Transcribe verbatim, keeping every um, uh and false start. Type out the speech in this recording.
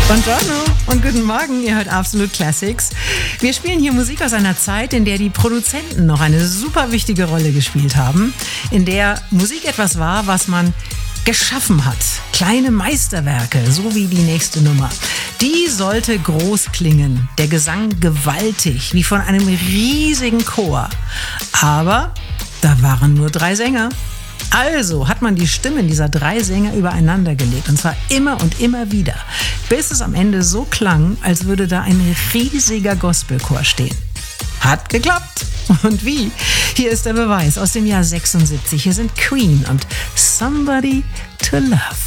Buongiorno und guten Morgen, ihr hört Absolute Classics. Wir spielen hier Musik aus einer Zeit, in der die Produzenten noch eine super wichtige Rolle gespielt haben, in der Musik etwas war, was man geschaffen hat. Kleine Meisterwerke, so wie die nächste Nummer. Die sollte groß klingen, der Gesang gewaltig, wie von einem riesigen Chor. Aber da waren nur drei Sänger. Also hat man die Stimmen dieser drei Sänger übereinander gelegt, und zwar immer und immer wieder, bis es am Ende so klang, als würde da ein riesiger Gospelchor stehen. Hat geklappt. Und wie? Hier ist der Beweis aus dem Jahr sechsundsiebzig. Hier sind Queen und Somebody to Love.